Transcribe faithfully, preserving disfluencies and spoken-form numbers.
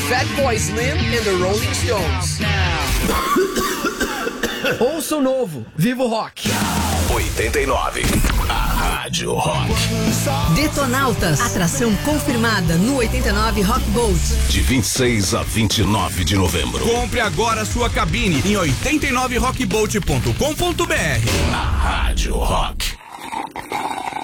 Fatboy Slim and the Rolling Stones. Ouça o novo, Vivo Rock. oitenta e nove, a Rádio Rock. Detonautas, atração confirmada no oitenta e nove Rock Boat. De vinte e seis a vinte e nove de novembro. Compre agora sua cabine em oitenta e nove rock boat ponto com ponto b r. A Rádio Rock.